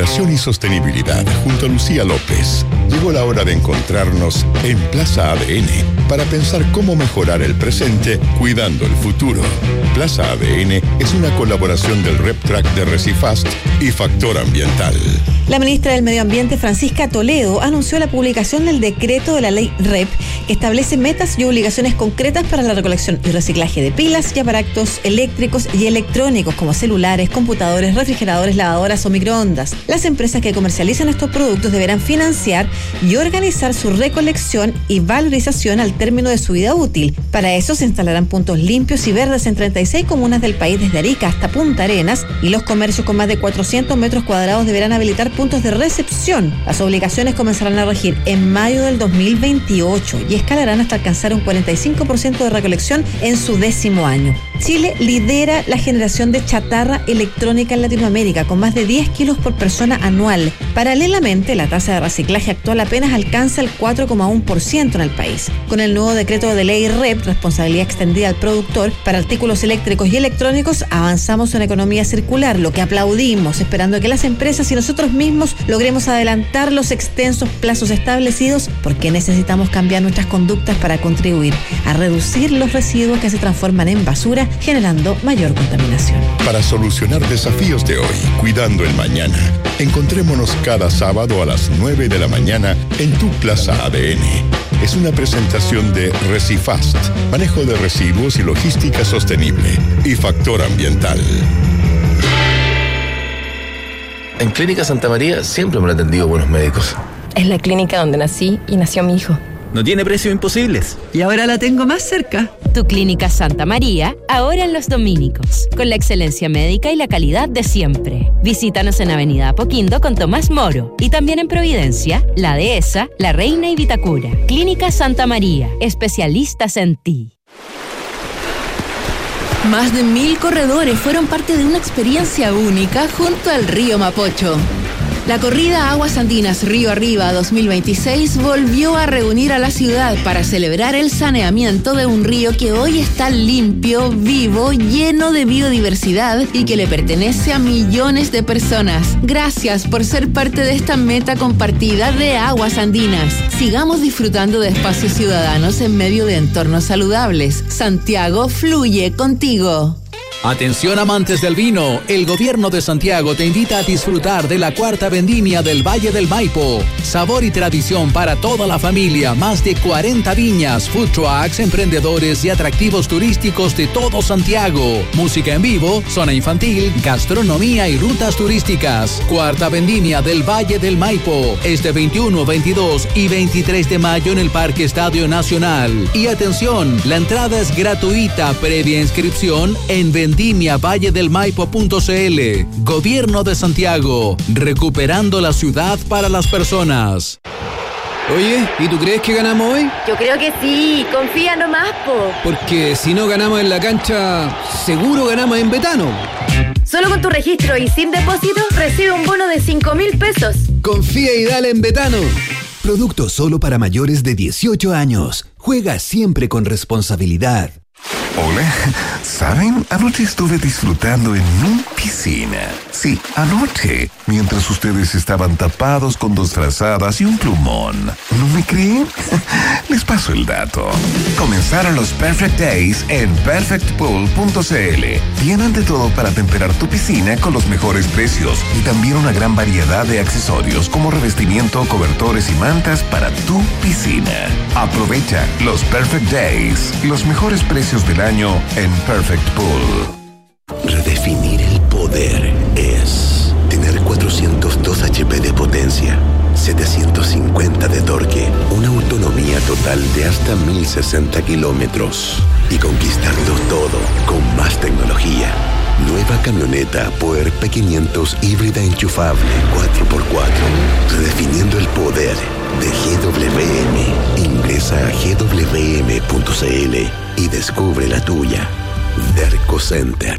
Innovación y sostenibilidad junto a Lucía López. Llegó la hora de encontrarnos en Plaza ADN para pensar cómo mejorar el presente cuidando el futuro. Plaza ADN es una colaboración del RepTrak de Recifast y Factor Ambiental. La ministra del Medio Ambiente, Francisca Toledo, anunció la publicación del decreto de la ley REP que establece metas y obligaciones concretas para la recolección y reciclaje de pilas y aparatos eléctricos y electrónicos como celulares, computadores, refrigeradores, lavadoras o microondas. Las empresas que comercializan estos productos deberán financiar y organizar su recolección y valorización al término de su vida útil. Para eso se instalarán puntos limpios y verdes en 36 comunas del país desde Arica hasta Punta Arenas, y los comercios con más de 400 metros cuadrados deberán habilitar puntos de recepción. Las obligaciones comenzarán a regir en mayo del 2028 y escalarán hasta alcanzar un 45% de recolección en su 10º año. Chile lidera la generación de chatarra electrónica en Latinoamérica, con más de 10 kilos por persona anual. Paralelamente, la tasa de reciclaje actual apenas alcanza el 4,1% en el país. Con el nuevo decreto de ley REP, responsabilidad extendida al productor, para artículos eléctricos y electrónicos, avanzamos en economía circular, lo que aplaudimos, esperando que las empresas y nosotros mismos logremos adelantar los extensos plazos establecidos, porque necesitamos cambiar nuestras conductas para contribuir a reducir los residuos que se transforman en basura, generando mayor contaminación. Para solucionar desafíos de hoy, cuidando el mañana, encontrémonos cada sábado a las 9 de la mañana en tu Plaza ADN. Es una presentación de Recifast, manejo de residuos y logística sostenible, y Factor Ambiental. En Clínica Santa María siempre me han atendido buenos médicos. Es la clínica donde nací y nació mi hijo. No tiene precios imposibles. Y ahora la tengo más cerca. Tu Clínica Santa María, ahora en Los Dominicos, con la excelencia médica y la calidad de siempre. Visítanos en Avenida Apoquindo con Tomás Moro y también en Providencia, La Dehesa, La Reina y Vitacura. Clínica Santa María, especialistas en ti. Más de 1,000 corredores fueron parte de una experiencia única junto al río Mapocho. La corrida Aguas Andinas Río Arriba 2026 volvió a reunir a la ciudad para celebrar el saneamiento de un río que hoy está limpio, vivo, lleno de biodiversidad y que le pertenece a millones de personas. Gracias por ser parte de esta meta compartida de Aguas Andinas. Sigamos disfrutando de espacios ciudadanos en medio de entornos saludables. Santiago fluye contigo. Atención amantes del vino, el gobierno de Santiago te invita a disfrutar de la 4ª vendimia del Valle del Maipo. Sabor y tradición para toda la familia, más de 40 viñas, food trucks, emprendedores y atractivos turísticos de todo Santiago. Música en vivo, zona infantil, gastronomía y rutas turísticas. 4ª vendimia del Valle del Maipo, este 21, 22 y 23 de mayo en el Parque Estadio Nacional. Y atención, la entrada es gratuita, previa inscripción en vendimiavalledelmaipo.cl. Gobierno de Santiago, recuperando la ciudad para las personas. Oye, ¿y tú crees que ganamos hoy? Yo creo que sí, confía nomás, po. Porque si no ganamos en la cancha, seguro ganamos en Betano. Solo con tu registro y sin depósito, recibe un bono de 5,000 pesos. Confía y dale en Betano. Producto solo para mayores de 18 años. Juega siempre con responsabilidad. Hola, ¿saben? Anoche estuve disfrutando en mi piscina. Sí, anoche, mientras ustedes estaban tapados con 2 frazadas y un plumón. ¿No me creen? Les paso el dato. Comenzaron los Perfect Days en perfectpool.cl. Tienen de todo para temperar tu piscina con los mejores precios y también una gran variedad de accesorios como revestimiento, cobertores y mantas para tu piscina. Aprovecha los Perfect Days, los mejores precios del año en Perfect Pool. Redefinir el poder es tener 402 HP de potencia, 750 de torque, una autonomía total de hasta 1,060 kilómetros y conquistarlo todo con más tecnología. Nueva camioneta Power P500 híbrida enchufable 4x4. Redefiniendo el poder de GWM. Ingresa a gwm.cl y descubre la tuya. Derco Center.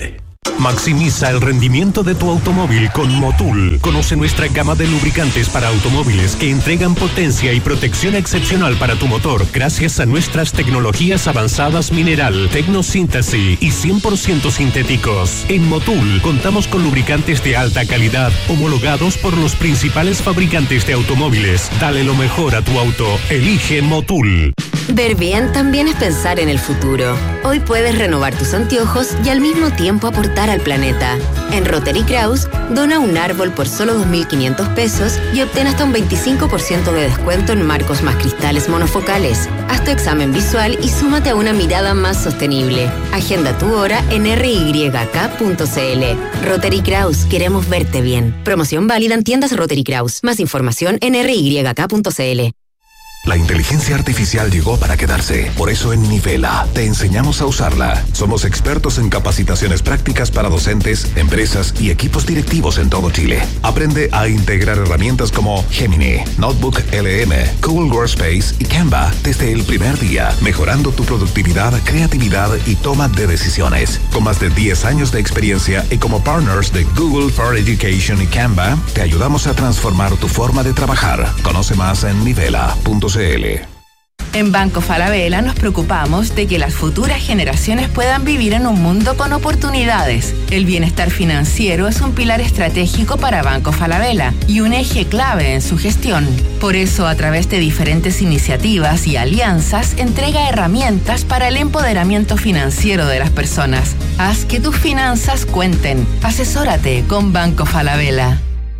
Maximiza el rendimiento de tu automóvil con Motul. Conoce nuestra gama de lubricantes para automóviles que entregan potencia y protección excepcional para tu motor gracias a nuestras tecnologías avanzadas mineral, tecnosíntesis y 100% sintéticos. En Motul contamos con lubricantes de alta calidad homologados por los principales fabricantes de automóviles. Dale lo mejor a tu auto. Elige Motul. Ver bien también es pensar en el futuro. Hoy puedes renovar tus anteojos y al mismo tiempo aportar al planeta. En Rotary Kraus, dona un árbol por solo 2.500 pesos y obtén hasta un 25% de descuento en marcos más cristales monofocales. Haz tu examen visual y súmate a una mirada más sostenible. Agenda tu hora en ryk.cl. Rotary Kraus, queremos verte bien. Promoción válida en tiendas Rotary Kraus. Más información en ryk.cl. La inteligencia artificial llegó para quedarse. Por eso en Nivela te enseñamos a usarla. Somos expertos en capacitaciones prácticas para docentes, empresas y equipos directivos en todo Chile. Aprende a integrar herramientas como Gemini, Notebook LM, Google Workspace y Canva desde el primer día, mejorando tu productividad, creatividad y toma de decisiones. Con más de 10 años de experiencia y como partners de Google for Education y Canva, te ayudamos a transformar tu forma de trabajar. Conoce más en nivela.cl. En Banco Falabella nos preocupamos de que las futuras generaciones puedan vivir en un mundo con oportunidades. El bienestar financiero es un pilar estratégico para Banco Falabella y un eje clave en su gestión. Por eso, a través de diferentes iniciativas y alianzas, entrega herramientas para el empoderamiento financiero de las personas. Haz que tus finanzas cuenten. Asesórate con Banco Falabella.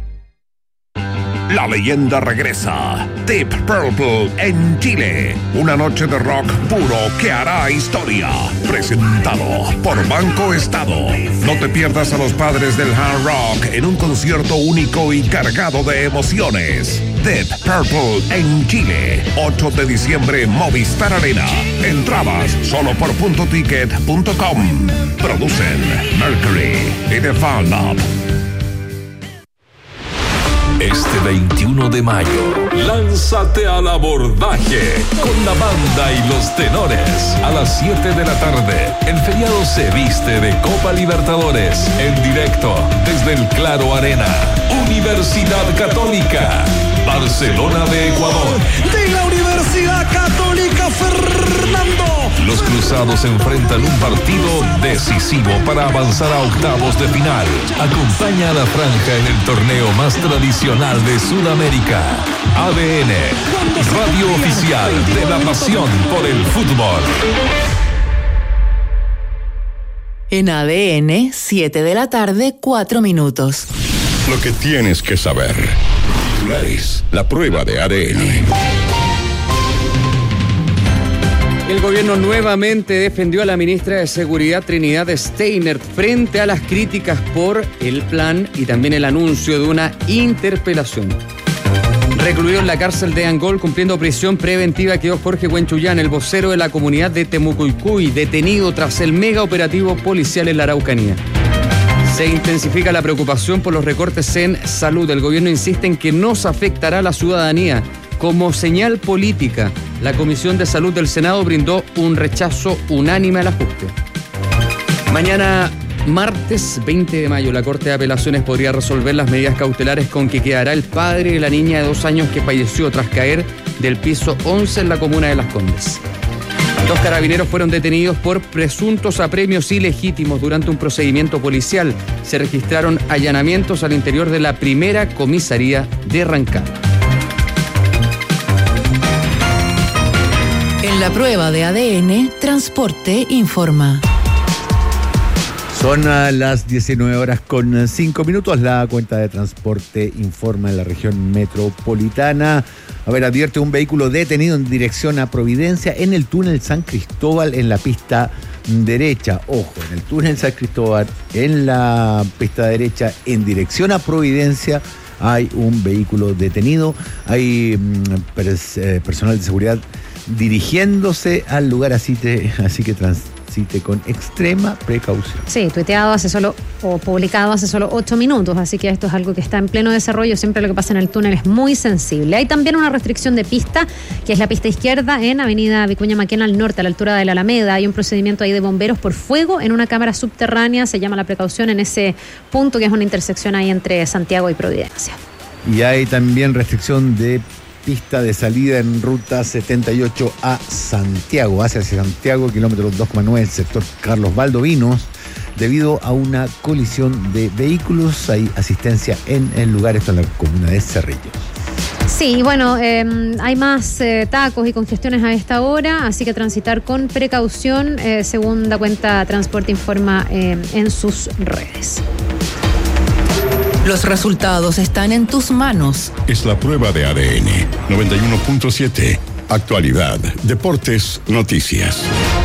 La leyenda regresa. Deep Purple en Chile. Una noche de rock puro que hará historia. Presentado por Banco Estado. No te pierdas a los padres del hard rock en un concierto único y cargado de emociones. Deep Purple en Chile. 8 de diciembre, Movistar Arena. Entradas solo por puntoticket.com. Producen Mercury y The Fan Up. Este 21 de mayo, lánzate al abordaje con la banda y los tenores. A las 7 de la tarde, el feriado se viste de Copa Libertadores. En directo, desde el Claro Arena. Universidad Católica. Barcelona de Ecuador. De la Universidad Católica, Fernando. Los cruzados enfrentan un partido decisivo para avanzar a octavos de final. Acompaña a la franja en el torneo más tradicional de Sudamérica. ADN, radio oficial de la pasión por el fútbol. En ADN, 7 de la tarde, 4 minutos. Lo que tienes que saber. La prueba de ADN. El gobierno nuevamente defendió a la ministra de Seguridad Trinidad Steiner frente a las críticas por el plan y también el anuncio de una interpelación. Recluido en la cárcel de Angol cumpliendo prisión preventiva quedó Jorge Huenchuyán, el vocero de la comunidad de Temucuicui, detenido tras el mega operativo policial en la Araucanía. Se intensifica la preocupación por los recortes en salud. El gobierno insiste en que no se afectará a la ciudadanía. Como señal política, la Comisión de Salud del Senado brindó un rechazo unánime al ajuste. Mañana, martes 20 de mayo, la Corte de Apelaciones podría resolver las medidas cautelares con que quedará el padre de la niña de 2 años que falleció tras caer del piso 11 en la comuna de Las Condes. 2 carabineros fueron detenidos por presuntos apremios ilegítimos durante un procedimiento policial. Se registraron allanamientos al interior de la primera comisaría de Rancagua. En la prueba de ADN, Transporte informa. Son las 19:05. La cuenta de Transporte informa en la región metropolitana. Advierte un vehículo detenido en dirección a Providencia en el túnel San Cristóbal en la pista derecha. Ojo, en el túnel San Cristóbal en la pista derecha en dirección a Providencia hay un vehículo detenido. Hay personal de seguridad dirigiéndose al lugar, así que transite con extrema precaución. Sí, tuiteado hace solo, o publicado hace solo 8 minutos, así que esto es algo que está en pleno desarrollo. Siempre lo que pasa en el túnel es muy sensible. Hay también una restricción de pista, que es la pista izquierda en Avenida Vicuña Maquena al norte, a la altura de la Alameda. Hay un procedimiento ahí de bomberos por fuego en una cámara subterránea. Se llama la precaución en ese punto, que es una intersección ahí entre Santiago y Providencia. Y hay también restricción de pista de salida en ruta 78 a Santiago, hacia Santiago, kilómetro 2,9, el sector Carlos Valdovinos, debido a una colisión de vehículos. Hay asistencia en el lugar, esto en la comuna de Cerrillos. Sí, bueno, hay más tacos y congestiones a esta hora, así que transitar con precaución, según da cuenta Transporte Informa en sus redes. Los resultados están en tus manos. Es la prueba de ADN 91.7. Actualidad, deportes, noticias.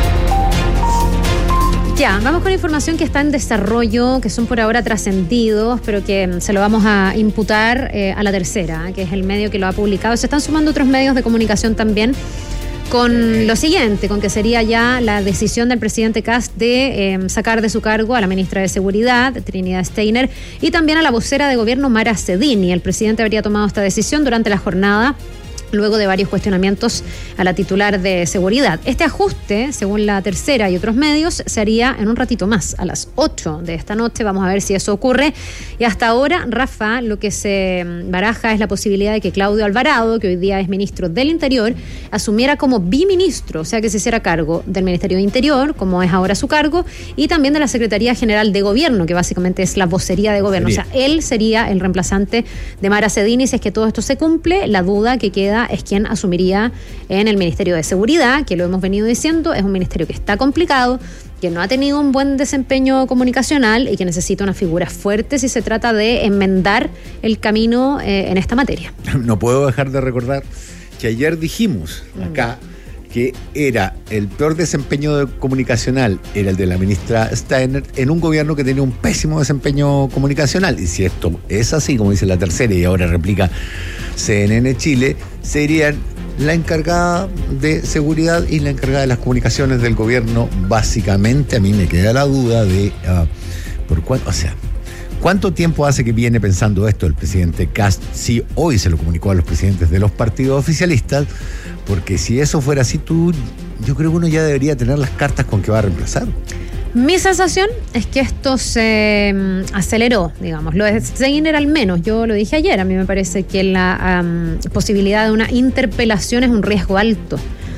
Ya, vamos con información que está en desarrollo, que son por ahora trascendidos, pero que se lo vamos a imputar a La Tercera, que es el medio que lo ha publicado. Se están sumando otros medios de comunicación también, con lo siguiente, con que sería ya la decisión del presidente Kast de sacar de su cargo a la ministra de Seguridad, Trinidad Steiner, y también a la vocera de gobierno, Mara Cedini. El presidente habría tomado esta decisión durante la jornada, luego de varios cuestionamientos a la titular de Seguridad. Este ajuste, según La Tercera y otros medios, se haría en un ratito más, a las 8 de esta noche. Vamos a ver si eso ocurre. Y hasta ahora, Rafa, lo que se baraja es la posibilidad de que Claudio Alvarado, que hoy día es ministro del Interior, asumiera como biministro, o sea, que se hiciera cargo del Ministerio de Interior, como es ahora su cargo, y también de la Secretaría General de Gobierno, que básicamente es la vocería de gobierno. O sea, él sería el reemplazante de Mara Cedini. Si es que todo esto se cumple, la duda que queda es quién asumiría en el Ministerio de Seguridad, que lo hemos venido diciendo, es un ministerio que está complicado, que no ha tenido un buen desempeño comunicacional y que necesita una figura fuerte si se trata de enmendar el camino en esta materia. No puedo dejar de recordar que ayer dijimos acá que era el peor desempeño comunicacional, era el de la ministra Steiner, en un gobierno que tenía un pésimo desempeño comunicacional. Y si esto es así, como dice La Tercera, y ahora replica CNN Chile, serían la encargada de seguridad y la encargada de las comunicaciones del gobierno. Básicamente, a mí me queda la duda de por cuánto, o sea, ¿cuánto tiempo hace que viene pensando esto el presidente Kast? Si hoy se lo comunicó a los presidentes de los partidos oficialistas, porque si eso fuera así, yo creo que uno ya debería tener las cartas con que va a reemplazar. Mi sensación es que esto se aceleró, digamos. Lo de Steiner al menos, yo lo dije ayer, a mí me parece que la posibilidad de una interpelación es un riesgo alto.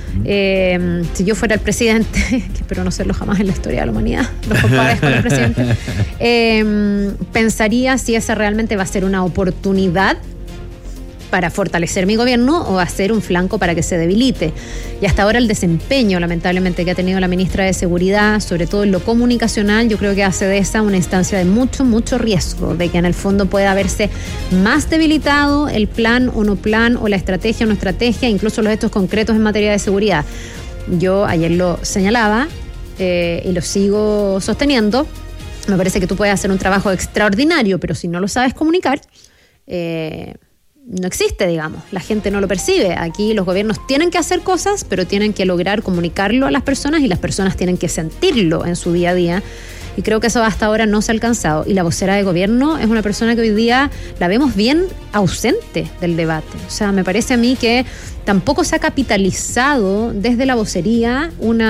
Si yo fuera el presidente, que espero no serlo jamás en la historia de la humanidad, lo compadezco al presidente, pensaría si esa realmente va a ser una oportunidad para fortalecer mi gobierno o hacer un flanco para que se debilite. Y hasta ahora el desempeño, lamentablemente, que ha tenido la ministra de Seguridad, sobre todo en lo comunicacional, yo creo que hace de esa una instancia de mucho, mucho riesgo, de que en el fondo pueda verse más debilitado el plan, o la estrategia o no estrategia, incluso los hechos concretos en materia de seguridad. Yo ayer lo señalaba y lo sigo sosteniendo. Me parece que tú puedes hacer un trabajo extraordinario, pero si no lo sabes comunicar, no existe, digamos. La gente no lo percibe. Aquí los gobiernos tienen que hacer cosas, pero tienen que lograr comunicarlo a las personas y las personas tienen que sentirlo en su día a día. Y creo que eso hasta ahora no se ha alcanzado. Y la vocera de gobierno es una persona que hoy día la vemos bien ausente del debate. O sea, me parece a mí que tampoco se ha capitalizado desde la vocería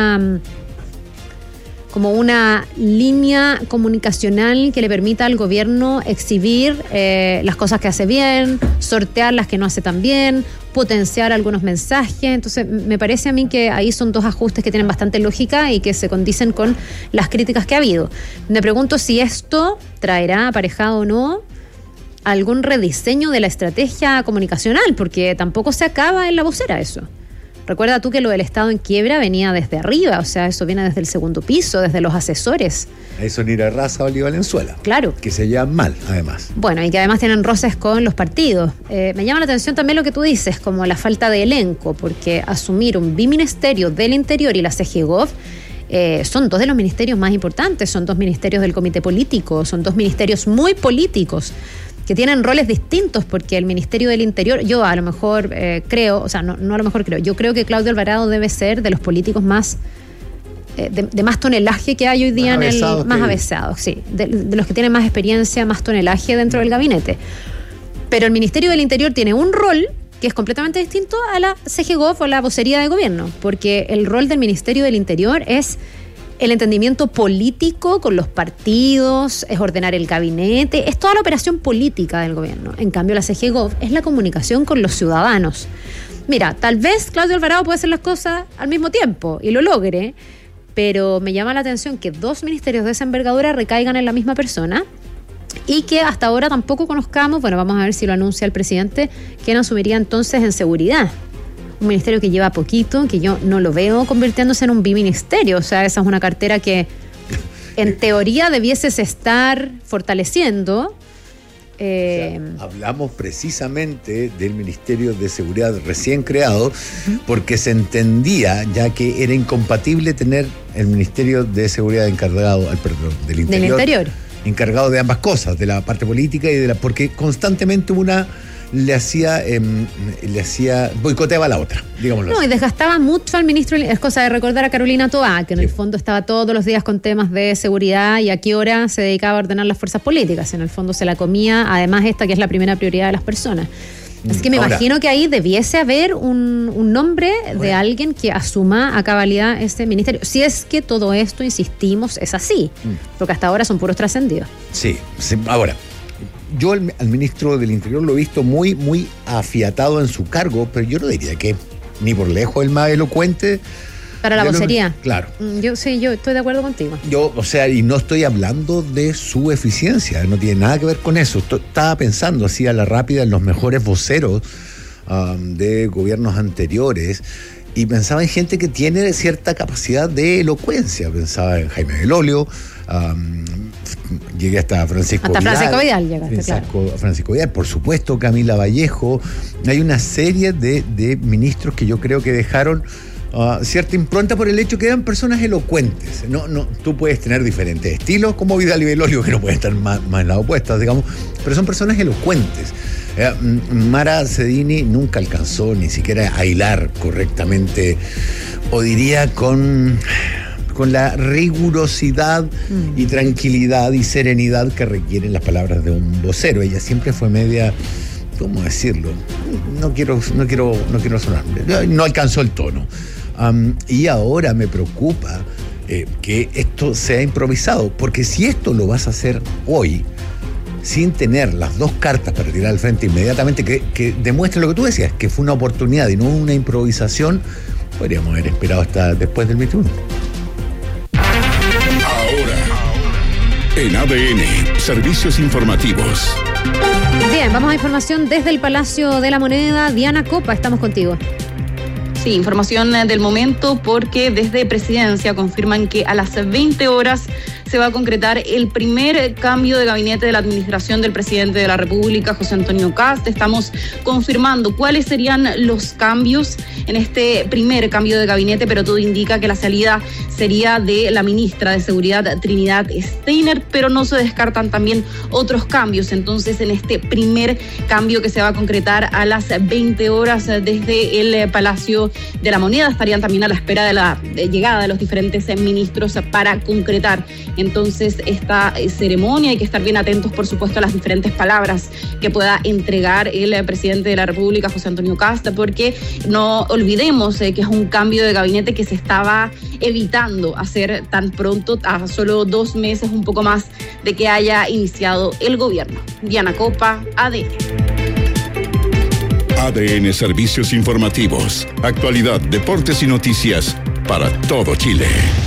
como una línea comunicacional que le permita al gobierno exhibir las cosas que hace bien, sortear las que no hace tan bien, potenciar algunos mensajes. Entonces, me parece a mí que ahí son dos ajustes que tienen bastante lógica y que se condicen con las críticas que ha habido. Me pregunto si esto traerá aparejado o no algún rediseño de la estrategia comunicacional, porque tampoco se acaba en la vocera eso. Recuerda tú que lo del Estado en quiebra venía desde arriba, o sea, eso viene desde el segundo piso, desde los asesores. Eso ni la raza Oli Valenzuela. Claro. Que se llevan mal, además. Bueno, y que además tienen roces con los partidos. Me llama la atención también lo que tú dices, como la falta de elenco, porque asumir un biministerio del Interior y la CGGOV son dos de los ministerios más importantes, son dos ministerios del comité político, son dos ministerios muy políticos, que tienen roles distintos, porque el Ministerio del Interior, yo a lo mejor creo, o sea, no a lo mejor creo, yo creo que Claudio Alvarado debe ser de los políticos más de más tonelaje que hay hoy día más avesados, sí, de los que tienen más experiencia, más tonelaje dentro del gabinete. Pero el Ministerio del Interior tiene un rol que es completamente distinto a la CGGOV o la vocería de gobierno, porque el rol del Ministerio del Interior es el entendimiento político con los partidos, es ordenar el gabinete, es toda la operación política del gobierno. En cambio, la CGGOV es la comunicación con los ciudadanos. Mira, tal vez Claudio Alvarado puede hacer las cosas al mismo tiempo y lo logre, pero me llama la atención que 2 ministerios de esa envergadura recaigan en la misma persona y que hasta ahora tampoco conozcamos, bueno, vamos a ver si lo anuncia el presidente, quién asumiría entonces en seguridad. Un ministerio que lleva poquito, que yo no lo veo convirtiéndose en un biministerio. O sea, esa es una cartera que en teoría debieses estar fortaleciendo. O sea, hablamos precisamente del Ministerio de Seguridad recién creado, porque se entendía ya que era incompatible tener el Ministerio de Seguridad encargado, del Interior. Encargado de ambas cosas, de la parte política y porque constantemente una le hacía boicoteaba a la otra, digámoslo así. No, y desgastaba mucho al ministro. Es cosa de recordar a Carolina Toá, que en el fondo estaba todos los días con temas de seguridad y a qué hora se dedicaba a ordenar las fuerzas políticas. En el fondo se la comía, además esta que es la primera prioridad de las personas. Así que me imagino que ahí debiese haber un nombre de alguien que asuma a cabalidad este ministerio. Si es que todo esto, insistimos, es así. Porque hasta ahora son puros trascendidos. Sí. Ahora, yo al ministro del Interior lo he visto muy, muy afiatado en su cargo, pero yo no diría que ni por lejos el más elocuente. Para la vocería. Claro. Yo estoy de acuerdo contigo. Y no estoy hablando de su eficiencia, no tiene nada que ver con eso. Estaba pensando así a la rápida en los mejores voceros de gobiernos anteriores y pensaba en gente que tiene cierta capacidad de elocuencia. Pensaba en Jaime Belolio, llegué hasta Francisco Vidal. Hasta Francisco Vidal llegaste, claro. Francisco Vidal, por supuesto, Camila Vallejo. Hay una serie de ministros que yo creo que dejaron cierta impronta por el hecho que eran personas elocuentes. No, tú puedes tener diferentes estilos, como Vidal y Belolio, que no pueden estar más en las opuestas, digamos, pero son personas elocuentes. Mara Cedini nunca alcanzó ni siquiera a hilar correctamente, o diría con la rigurosidad y tranquilidad y serenidad que requieren las palabras de un vocero. Ella siempre fue media, ¿cómo decirlo? No quiero sonar, no alcanzó el tono. Y ahora me preocupa que esto sea improvisado, porque si esto lo vas a hacer hoy, sin tener las 2 cartas para tirar al frente inmediatamente, que demuestre lo que tú decías, que fue una oportunidad y no una improvisación, podríamos haber esperado hasta después del 21. Ahora, en ADN, servicios informativos. Bien, vamos a información desde el Palacio de la Moneda. Diana Copa, estamos contigo. Sí, información del momento, porque desde Presidencia confirman que a las 20 horas se va a concretar el primer cambio de gabinete de la administración del presidente de la República, José Antonio Kast. Estamos confirmando cuáles serían los cambios en este primer cambio de gabinete, pero todo indica que la salida sería de la ministra de Seguridad, Trinidad Steiner, pero no se descartan también otros cambios. Entonces, en este primer cambio que se va a concretar a las 20 horas desde el Palacio de la Moneda, estarían también a la espera de la llegada de los diferentes ministros para concretar entonces esta ceremonia. Hay que estar bien atentos, por supuesto, a las diferentes palabras que pueda entregar el presidente de la República, José Antonio Kast, porque no olvidemos que es un cambio de gabinete que se estaba evitando hacer tan pronto, a solo 2 meses, un poco más de que haya iniciado el gobierno. Diana Copa, ADN. ADN Servicios Informativos. Actualidad, deportes y noticias para todo Chile.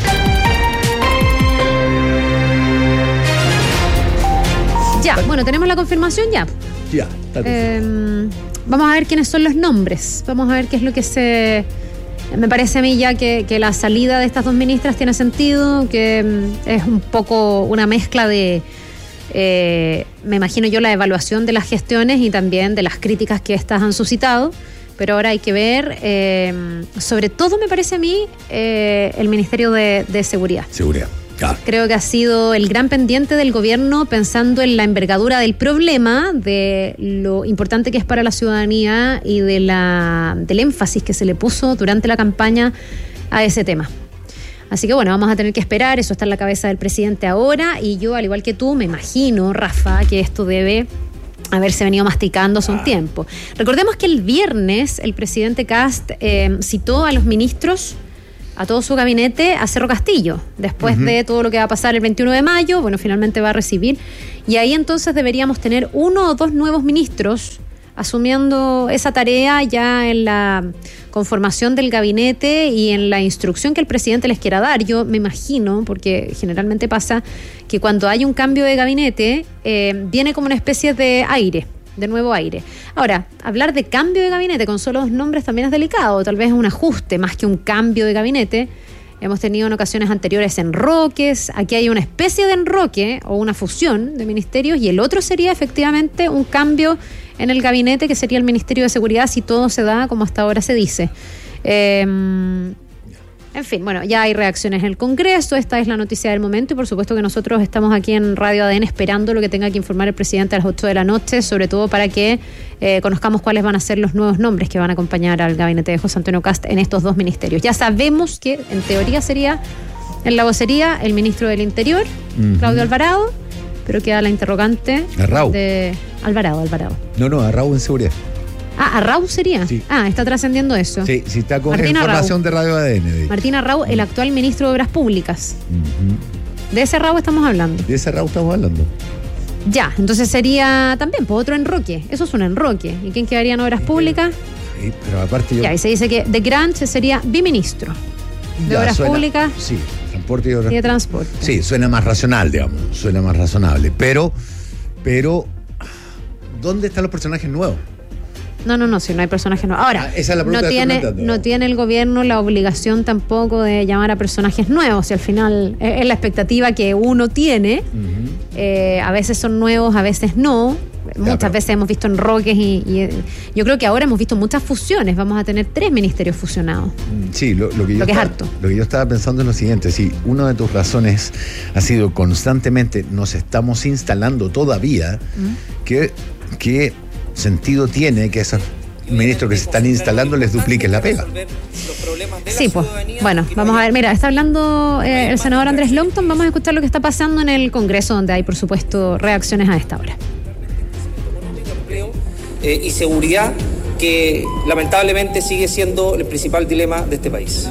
Ya, bueno, tenemos la confirmación ya. Ya, está confirmado. Vamos a ver quiénes son los nombres. Vamos a ver qué es lo que me parece a mí ya que la salida de estas 2 ministras tiene sentido, que es un poco una mezcla de, me imagino yo, la evaluación de las gestiones y también de las críticas que estas han suscitado. Pero ahora hay que ver, sobre todo me parece a mí, el Ministerio de Seguridad. Seguridad. Claro. Creo que ha sido el gran pendiente del gobierno, pensando en la envergadura del problema, de lo importante que es para la ciudadanía y del énfasis que se le puso durante la campaña a ese tema. Así que bueno, vamos a tener que esperar, eso está en la cabeza del presidente ahora, y yo, al igual que tú, me imagino, Rafa, que esto debe haberse venido masticando hace un tiempo. Recordemos que el viernes el presidente Kast citó a los ministros, a todo su gabinete, a Cerro Castillo, después de todo lo que va a pasar el 21 de mayo, bueno, finalmente va a recibir, y ahí entonces deberíamos tener 1 o 2 nuevos ministros asumiendo esa tarea ya en la conformación del gabinete y en la instrucción que el presidente les quiera dar. Yo me imagino, porque generalmente pasa que cuando hay un cambio de gabinete, viene como una especie de aire, de nuevo aire. Ahora, hablar de cambio de gabinete con solo 2 nombres también es delicado, tal vez es un ajuste más que un cambio de gabinete. Hemos tenido en ocasiones anteriores enroques, aquí hay una especie de enroque o una fusión de ministerios, y el otro sería efectivamente un cambio en el gabinete, que sería el Ministerio de Seguridad, si todo se da como hasta ahora se dice. En fin, bueno, ya hay reacciones en el Congreso, esta es la noticia del momento, y por supuesto que nosotros estamos aquí en Radio ADN esperando lo que tenga que informar el presidente a las 8 de la noche, sobre todo para que conozcamos cuáles van a ser los nuevos nombres que van a acompañar al gabinete de José Antonio Kast en estos 2 ministerios. Ya sabemos que en teoría sería en la vocería el ministro del Interior, Claudio Alvarado, pero queda la interrogante de Alvarado. No, Arrau en seguridad. Ah, Arrau sería. Sí. Ah, está trascendiendo eso. Sí, está con Martín información Arrau. de Radio ADN. Martín Arrau, el actual ministro de Obras Públicas. De ese Arrau estamos hablando. De ese Arrau estamos hablando. Ya, entonces sería también otro enroque. Eso es un enroque. ¿Y quién quedaría en Obras Públicas? Sí, pero aparte Ya, y se dice que de Granch sería biministro de Obras Públicas. Sí, transporte y de transporte. Sí, suena más racional, digamos. Suena más razonable. Pero, ¿dónde están los personajes nuevos? No, si no hay personajes nuevos. Ahora, esa es la pregunta no tiene el gobierno la obligación tampoco de llamar a personajes nuevos, y al final es la expectativa que uno tiene. A veces son nuevos, a veces no. Muchas veces hemos visto enroques y yo creo que ahora hemos visto muchas fusiones. Vamos a tener 3 ministerios fusionados. Sí, lo que es harto. Lo que yo estaba pensando es lo siguiente: si una de tus razones ha sido constantemente nos estamos instalando todavía, ¿qué sentido tiene que esos ministros que se están instalando les dupliquen la pega? Sí, pues. Bueno, vamos a ver. Mira, está hablando el senador Andrés Longton. Vamos a escuchar lo que está pasando en el Congreso, donde hay, por supuesto, reacciones a esta hora. Y seguridad, que lamentablemente sigue siendo el principal dilema de este país.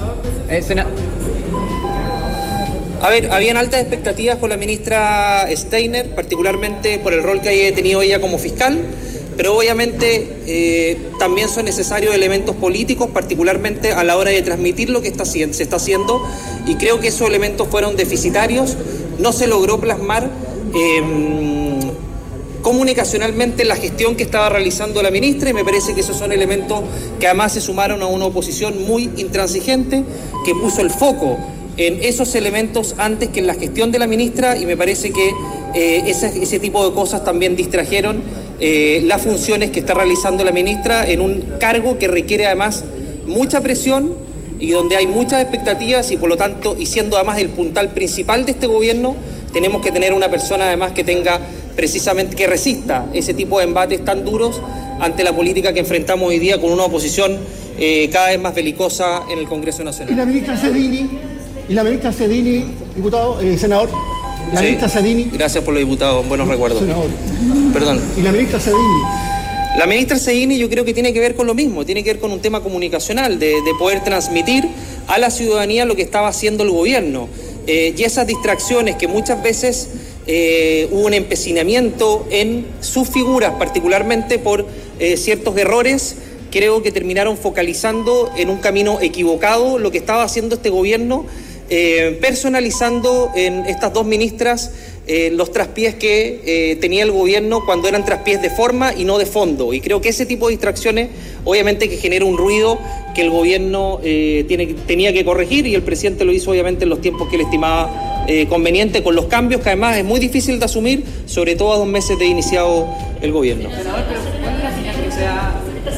A ver, habían altas expectativas con la ministra Steiner, particularmente por el rol que haya tenido ella como fiscal, pero obviamente también son necesarios elementos políticos, particularmente a la hora de transmitir lo que se está haciendo, y creo que esos elementos fueron deficitarios. No se logró plasmar comunicacionalmente la gestión que estaba realizando la ministra, y me parece que esos son elementos que además se sumaron a una oposición muy intransigente, que puso el foco en esos elementos antes que en la gestión de la ministra, y me parece que ese tipo de cosas también distrajeron las funciones que está realizando la ministra en un cargo que requiere además mucha presión y donde hay muchas expectativas, y por lo tanto, y siendo además el puntal principal de este gobierno, tenemos que tener una persona además que tenga precisamente, que resista ese tipo de embates tan duros ante la política que enfrentamos hoy día con una oposición cada vez más belicosa en el Congreso Nacional. Y la ministra Cedini, diputado, senador, la ministra Cedini. Gracias por los diputados, buenos recuerdos. Senador. Perdón. Y la ministra Cedini. La ministra Cedini yo creo que tiene que ver con lo mismo, tiene que ver con un tema comunicacional, de poder transmitir a la ciudadanía lo que estaba haciendo el gobierno. Y esas distracciones que muchas veces hubo un empecinamiento en sus figuras, particularmente por ciertos errores, creo que terminaron focalizando en un camino equivocado lo que estaba haciendo este gobierno, personalizando en estas 2 ministras los traspiés que tenía el gobierno cuando eran traspiés de forma y no de fondo. Y creo que ese tipo de distracciones obviamente que genera un ruido que el gobierno tenía que corregir, y el presidente lo hizo obviamente en los tiempos que él estimaba conveniente, con los cambios que además es muy difícil de asumir, sobre todo a 2 meses de iniciado el gobierno. Senador, pero ¿cuál es la señal que sea?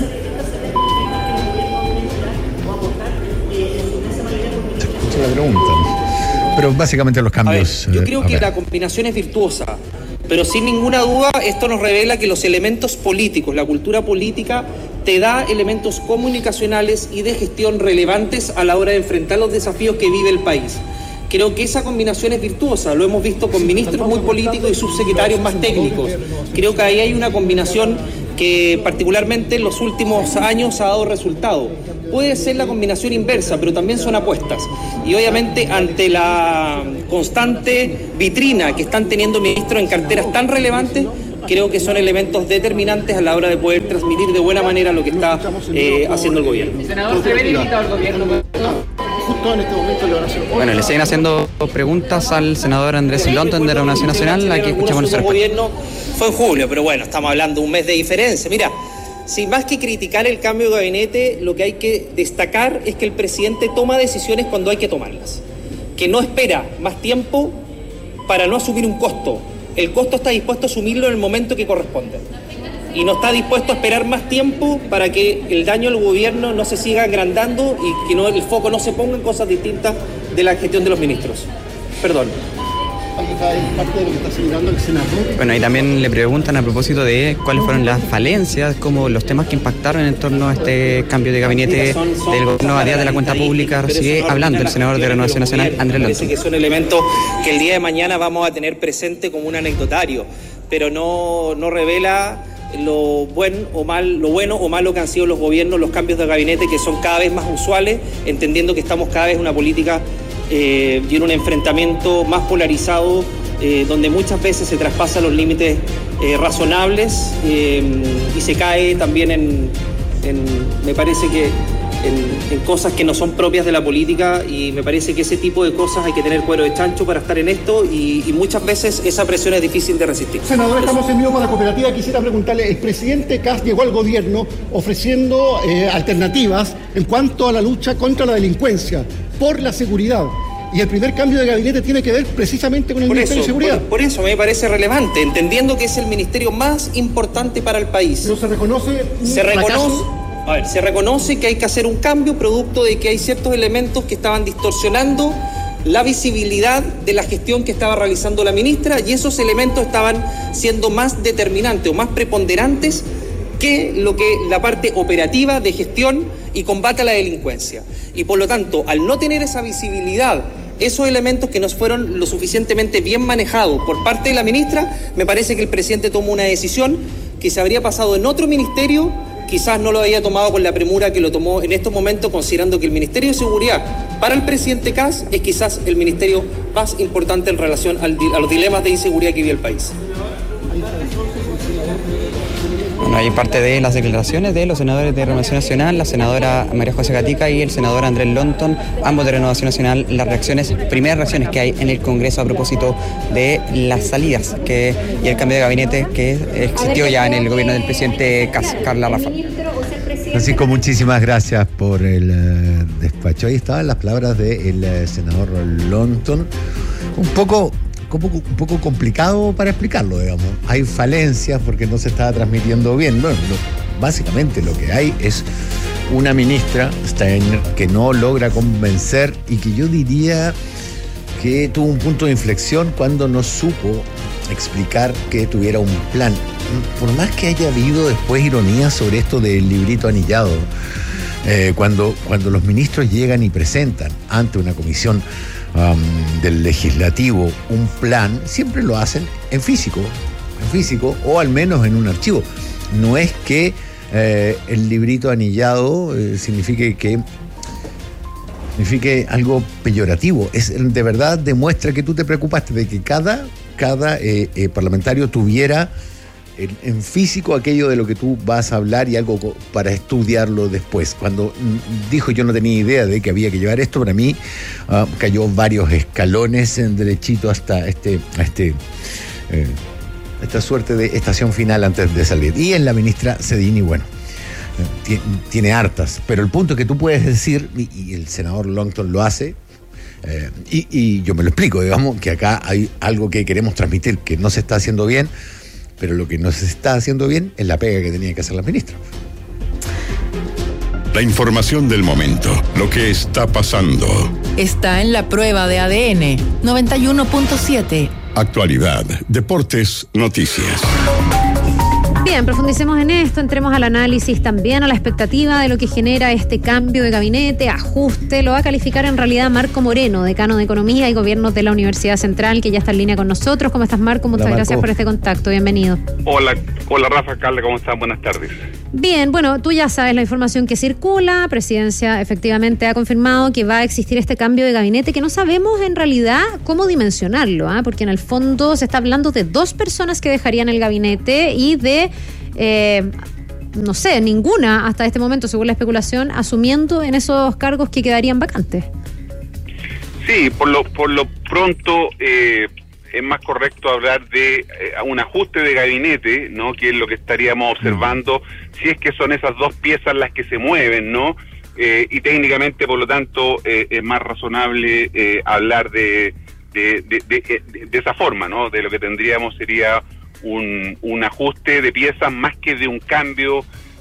La pregunta. Pero básicamente los cambios. A ver, yo creo que la combinación es virtuosa, pero sin ninguna duda esto nos revela que los elementos políticos, la cultura política, te da elementos comunicacionales y de gestión relevantes a la hora de enfrentar los desafíos que vive el país. Creo que esa combinación es virtuosa, lo hemos visto con ministros muy políticos y subsecretarios más técnicos. Creo que ahí hay una combinación que particularmente en los últimos años ha dado resultado. Puede ser la combinación inversa, pero también son apuestas. Y obviamente ante la constante vitrina que están teniendo ministros en carteras tan relevantes, creo que son elementos determinantes a la hora de poder transmitir de buena manera lo que está haciendo el gobierno. Senador, ¿se ve limitado el gobierno? Justo en este momento le van a hacer. Bueno, le siguen haciendo preguntas al senador Andrés Lonton de Renovación Nacional. Aquí escuchamos nuestra respuesta. El gobierno fue en julio, pero bueno, estamos hablando de un mes de diferencia. Mira, sin más que criticar el cambio de gabinete, lo que hay que destacar es que el presidente toma decisiones cuando hay que tomarlas. Que no espera más tiempo para no asumir un costo. El costo está dispuesto a asumirlo en el momento que corresponde. Y no está dispuesto a esperar más tiempo para que el daño al gobierno no se siga agrandando y que no, el foco no se ponga en cosas distintas de la gestión de los ministros. Perdón. Parte de lo que está señalando el senador. Bueno, y también le preguntan a propósito de cuáles fueron las falencias, como los temas que impactaron en torno a este cambio de gabinete del gobierno a día de la cuenta pública. Sigue hablando el senador de Renovación Nacional, Andrés Lonton. Parece que son elementos que el día de mañana vamos a tener presente como un anecdotario, pero no revela lo bueno o malo que han sido los gobiernos, los cambios de gabinete que son cada vez más usuales, entendiendo que estamos cada vez en una política y en un enfrentamiento más polarizado, donde muchas veces se traspasan los límites razonables y se cae también me parece que en cosas que no son propias de la política, y me parece que ese tipo de cosas hay que tener cuero de chancho para estar en esto, y muchas veces esa presión es difícil de resistir. Senador, estamos en vivo con la cooperativa. Quisiera preguntarle, el presidente Kast llegó al gobierno ofreciendo alternativas en cuanto a la lucha contra la delincuencia, por la seguridad. Y el primer cambio de gabinete tiene que ver precisamente con el Ministerio de Seguridad. Por eso me parece relevante, entendiendo que es el ministerio más importante para el país. ¿Pero se reconoce? Se reconoce que hay que hacer un cambio producto de que hay ciertos elementos que estaban distorsionando la visibilidad de la gestión que estaba realizando la ministra, y esos elementos estaban siendo más determinantes o más preponderantes que la parte operativa de gestión y combate a la delincuencia. Y por lo tanto, al no tener esa visibilidad, esos elementos que no fueron lo suficientemente bien manejados por parte de la ministra, me parece que el presidente tomó una decisión que se habría pasado en otro ministerio, quizás no lo había tomado con la premura que lo tomó en estos momentos, considerando que el Ministerio de Seguridad para el presidente Kast es quizás el ministerio más importante en relación a los dilemas de inseguridad que vive el país. Bueno, hay parte de las declaraciones de los senadores de Renovación Nacional, la senadora María José Gatica y el senador Andrés Lonton, ambos de Renovación Nacional, primeras reacciones que hay en el Congreso a propósito de las salidas y el cambio de gabinete que existió ya en el gobierno del presidente Carla Rafa. Francisco, muchísimas gracias por el despacho. Ahí estaban las palabras del senador Lonton. Un poco complicado para explicarlo, digamos. Hay falencias porque no se estaba transmitiendo bien. Bueno, básicamente lo que hay es una ministra, Steiner, que no logra convencer y que yo diría que tuvo un punto de inflexión cuando no supo explicar que tuviera un plan. Por más que haya habido después ironía sobre esto del librito anillado, cuando los ministros llegan y presentan ante una comisión del legislativo un plan, siempre lo hacen en físico o al menos en un archivo. No es que el librito anillado signifique algo peyorativo. De verdad demuestra que tú te preocupaste de que cada parlamentario tuviera en físico aquello de lo que tú vas a hablar y algo para estudiarlo después. Cuando dijo yo no tenía idea de que había que llevar esto, para mí cayó varios escalones en derechito hasta esta suerte de estación final antes de salir. Y en la ministra Cedini, bueno, tiene hartas, pero el punto que tú puedes decir, y el senador Lonton lo hace, y yo me lo explico, digamos, que acá hay algo que queremos transmitir que no se está haciendo bien, pero lo que no se está haciendo bien es la pega que tenía que hacer la ministra. La información del momento, lo que está pasando. Está en la prueba de ADN 91.7. Actualidad, deportes, noticias. Bien, profundicemos en esto, entremos al análisis también, a la expectativa de lo que genera este cambio de gabinete, ajuste. Lo va a calificar en realidad Marco Moreno, decano de Economía y Gobierno de la Universidad Central, que ya está en línea con nosotros. ¿Cómo estás, Marco? Muchas gracias por este contacto. Bienvenido. Hola Rafa, Carla, ¿cómo están? Buenas tardes. Bien, bueno, tú ya sabes la información que circula. Presidencia efectivamente ha confirmado que va a existir este cambio de gabinete, que no sabemos en realidad cómo dimensionarlo, porque en el fondo se está hablando de 2 personas que dejarían el gabinete y de no sé, ninguna hasta este momento, según la especulación, asumiendo en esos cargos que quedarían vacantes. Sí, por lo pronto es más correcto hablar de un ajuste de gabinete, ¿no? Que es lo que estaríamos observando, si es que son esas 2 piezas las que se mueven, ¿no? Y técnicamente, por lo tanto, es más razonable hablar de esa forma, ¿no? De lo que tendríamos sería un ajuste de piezas más que de un cambio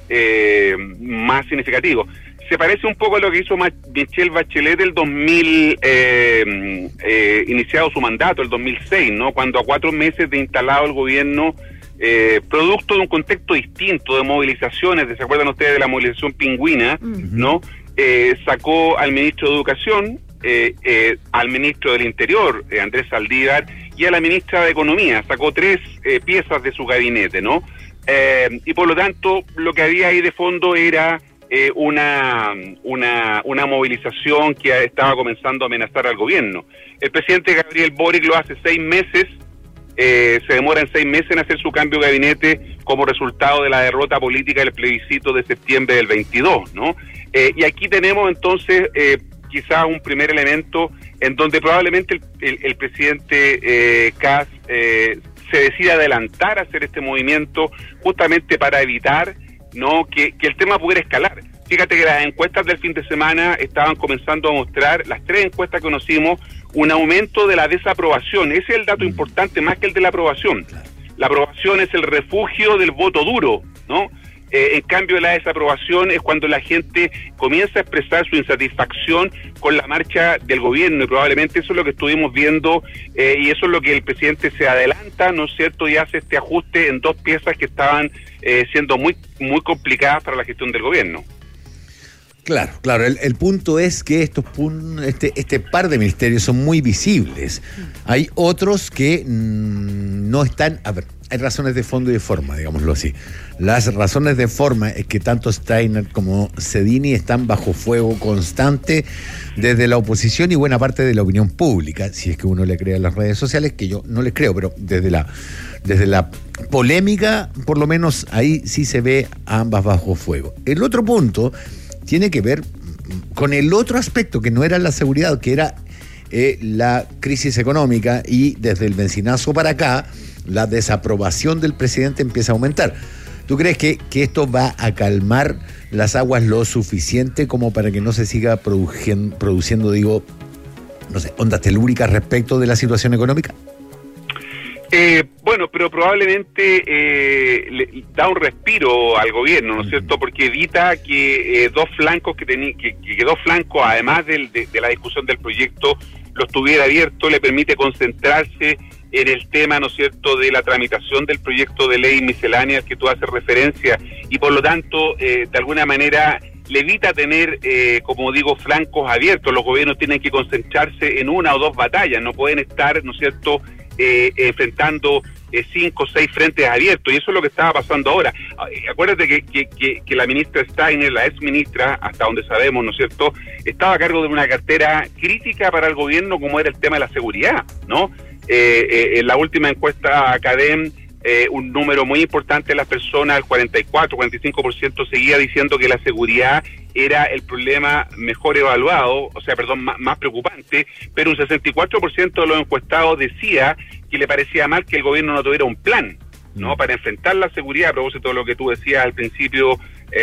más significativo. Se parece un poco a lo que hizo Michelle Bachelet el 2000, iniciado su mandato, el 2006, ¿no? Cuando a 4 meses de instalado el gobierno, producto de un contexto distinto de movilizaciones, ¿se acuerdan ustedes de la movilización pingüina? ¿No? Sacó al ministro de Educación, al ministro del Interior, Andrés Saldívar, y a la ministra de Economía. Sacó 3 piezas de su gabinete, ¿no? Y por lo tanto, lo que había ahí de fondo era una movilización que estaba comenzando a amenazar al gobierno. El presidente Gabriel Boric lo hace 6 meses, se demora en 6 meses en hacer su cambio de gabinete como resultado de la derrota política del plebiscito de septiembre del 22, ¿no? Y aquí tenemos entonces quizá un primer elemento en donde probablemente el presidente Kast se decida adelantar a hacer este movimiento justamente para evitar, ¿no?, que el tema pudiera escalar. Fíjate que las encuestas del fin de semana estaban comenzando a mostrar, las 3 encuestas que conocimos, un aumento de la desaprobación. Ese es el dato importante más que el de la aprobación. La aprobación es el refugio del voto duro, ¿no? En cambio, la desaprobación es cuando la gente comienza a expresar su insatisfacción con la marcha del gobierno, y probablemente eso es lo que estuvimos viendo, y eso es lo que el presidente se adelanta, ¿no es cierto?, y hace este ajuste en 2 piezas que estaban siendo muy complicadas para la gestión del gobierno. Claro, el punto es que este par de ministerios son muy visibles. Hay otros que no están... A ver, hay razones de fondo y de forma, digámoslo así. Las razones de forma es que tanto Steiner como Cedini están bajo fuego constante desde la oposición y buena parte de la opinión pública, si es que uno le cree a las redes sociales, que yo no les creo, pero desde la polémica, por lo menos ahí sí se ve a ambas bajo fuego. El otro punto tiene que ver con el otro aspecto que no era la seguridad, que era la crisis económica, y desde el bencinazo para acá la desaprobación del presidente empieza a aumentar. ¿Tú crees que esto va a calmar las aguas lo suficiente como para que no se siga produciendo, no sé, ondas telúricas respecto de la situación económica? Bueno, pero probablemente le da un respiro al gobierno, ¿no es cierto? Porque evita que dos flancos además de la discusión del proyecto, los tuviera abierto, le permite concentrarse en el tema, ¿no es cierto?, de la tramitación del proyecto de ley miscelánea al que tú haces referencia, y por lo tanto, de alguna manera, le evita tener, como digo, flancos abiertos. Los gobiernos tienen que concentrarse en 1 o 2 batallas, no pueden estar, ¿no es cierto?, enfrentando 5 o 6 frentes abiertos, y eso es lo que estaba pasando ahora. Acuérdate que la ministra Steiner, la ex ministra, hasta donde sabemos, ¿no es cierto?, estaba a cargo de una cartera crítica para el gobierno, como era el tema de la seguridad, ¿no? En la última encuesta Academ, un número muy importante de las personas, el 45% seguía diciendo que la seguridad era el problema mejor evaluado, más preocupante, pero un 64% de los encuestados decía que le parecía mal que el gobierno no tuviera un plan, ¿no?, para enfrentar la seguridad, a propósito de lo que tú decías al principio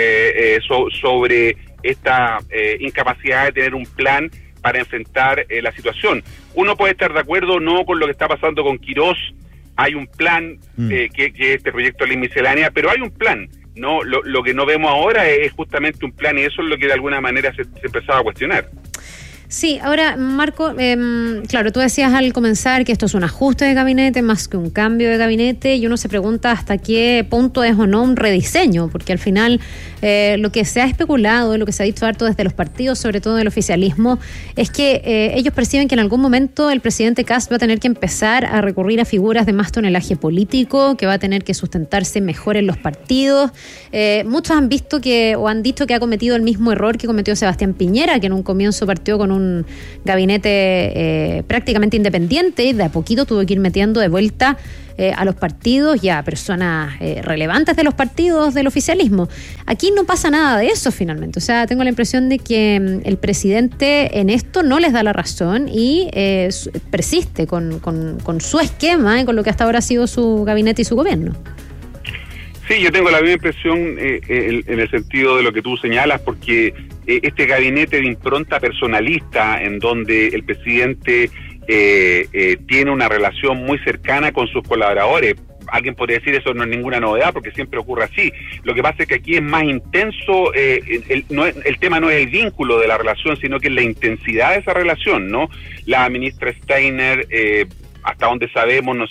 sobre esta incapacidad de tener un plan para enfrentar la situación. Uno puede estar de acuerdo o no con lo que está pasando con Quirós. Hay un plan, que es este proyecto de ley miscelánea, pero hay un plan, ¿no? Lo que no vemos ahora es justamente un plan, y eso es lo que de alguna manera se empezaba a cuestionar. Sí, ahora, Marco, claro, tú decías al comenzar que esto es un ajuste de gabinete más que un cambio de gabinete, y uno se pregunta hasta qué punto es o no un rediseño, porque al final lo que se ha especulado, lo que se ha dicho harto desde los partidos, sobre todo del oficialismo, es que ellos perciben que en algún momento el presidente Kast va a tener que empezar a recurrir a figuras de más tonelaje político, que va a tener que sustentarse mejor en los partidos. Muchos han dicho que ha cometido el mismo error que cometió Sebastián Piñera, que en un comienzo partió con un gabinete prácticamente independiente y de a poquito tuvo que ir metiendo de vuelta a los partidos y a personas relevantes de los partidos del oficialismo. Aquí no pasa nada de eso finalmente. O sea, tengo la impresión de que el presidente en esto no les da la razón y persiste con su esquema y con lo que hasta ahora ha sido su gabinete y su gobierno. Sí, yo tengo la misma impresión en el sentido de lo que tú señalas, porque este gabinete de impronta personalista, en donde el presidente tiene una relación muy cercana con sus colaboradores. Alguien podría decir eso no es ninguna novedad porque siempre ocurre así. Lo que pasa es que aquí es más intenso, el tema no es el vínculo de la relación, sino que es la intensidad de esa relación, ¿no? La ministra Steiner, hasta donde sabemos,